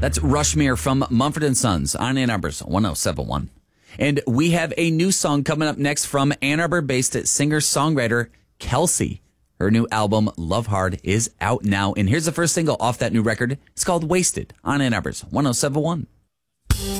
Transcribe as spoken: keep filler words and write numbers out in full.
That's Rushmere from Mumford and Sons on Ann Arbor's one oh seven point one. And we have a new song coming up next from Ann Arbor-based singer-songwriter Kelsey. Her new album, Love Hard, is out now. And here's the first single off that new record. It's called Wasted on Ann Arbor's one oh seven point one.